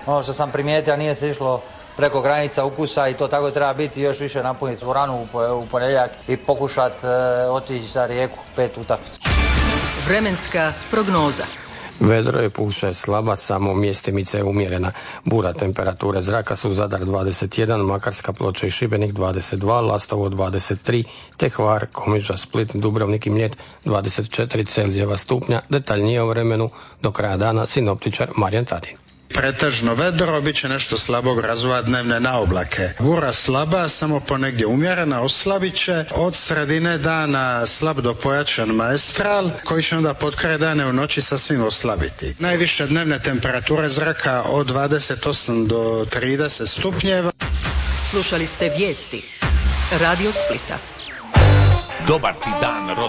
Ono što sam primijetio, nije se išlo preko granica ukusa i to tako treba biti, još više napuniti dvoranu u ponedjeljak i pokušati otići za Rijeku 5 utakmica. Vremenska prognoza. Vedro je, puše slaba, samo mjestimica je umjerena. Bura temperature zraka su Zadar 21, Makarska, Ploče i Šibenik 22, Lastovo 23, te Hvar, Komiža, Split, Dubrovnik i Mljet 24 Celzijeva stupnja. Detaljnije o vremenu do kraja dana sinoptičar Marijan Tadin. Pretežno vedro, bit će nešto slabog razvoja dnevne naoblake. Bura slaba, samo ponegdje umjerena, oslabit će. Od sredine dana slab do pojačan maestral, koji će onda pod kraj dana u noći sasvim oslabiti. Najviše dnevne temperature zraka od 28 do 30 stupnjeva. Slušali ste vijesti Radio Splita. Dobar ti dan,